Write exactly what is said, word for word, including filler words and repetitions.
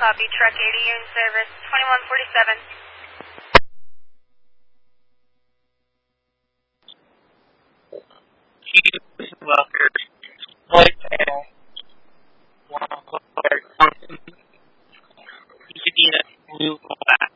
Copy, truck eighty in service, twenty-one forty-seven. Hughes, Welker, White Tail, Long Clark, Thompson, Pasadena, Blue Black.